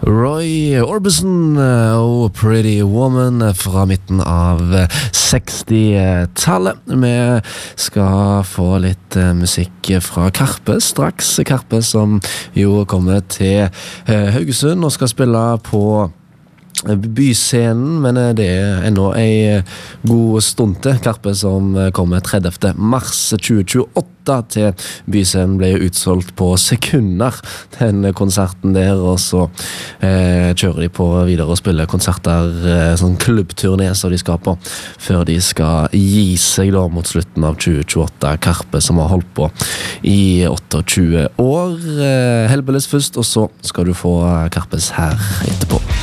Roy Orbison og Pretty Woman fra midten av 60-tallet. Vi skal få litt musikk fra Karpe straks. Karpe som jo kommer til Haugesund og skal spille på Byscenen, men det ennå en god stund til. Karpe som kommer 30. mars 2028 til Byscenen ble utsolgt på sekunder, den konserten der, og så kjører de på videre og spiller konserter, sånn klubbturné som de skal på, før de skal gi seg da mot slutten av 2028. Karpe som har holdt på i 28 år. Helbeles først, og så skal du få Karpes her etterpå.